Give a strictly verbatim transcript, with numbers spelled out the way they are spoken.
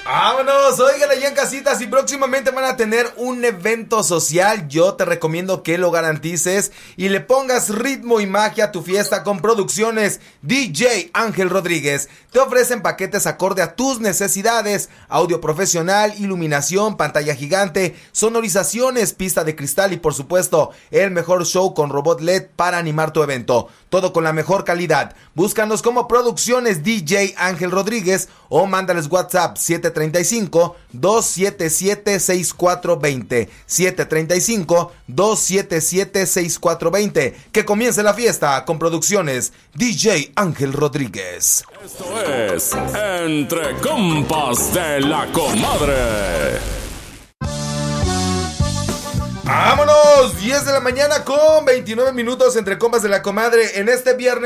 Vámonos, oigan allá en casitas, y próximamente van a tener un evento social. Yo te recomiendo que lo garantices y le pongas ritmo y magia a tu fiesta con Producciones D J Ángel Rodríguez. Te ofrecen paquetes acorde a tus necesidades: audio profesional, iluminación, pantalla gigante, sonorizaciones, pista de cristal y por supuesto el mejor show con robot L E D para animar tu evento. Todo con la mejor calidad. Búscanos como Producciones D J Ángel Rodríguez o mándales WhatsApp siete tres cinco, dos siete siete, seis cuatro dos cero, siete tres cinco, dos siete siete, seis cuatro dos cero. Que comience la fiesta con Producciones D J Ángel Rodríguez. Esto es Entre Compas de la Comadre. ¡Vámonos! diez de la mañana con veintinueve minutos entre compas de la comadre en este viernes